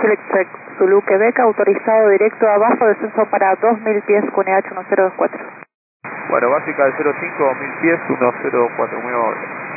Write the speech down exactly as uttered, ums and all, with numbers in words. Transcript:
Electric Zulu Quebec, autorizado directo abajo, descenso para dos mil pies, Q N H uno cero dos cuatro. Bueno, básica de cero cinco, dos mil pies, uno cero dos cuatro, muy amable.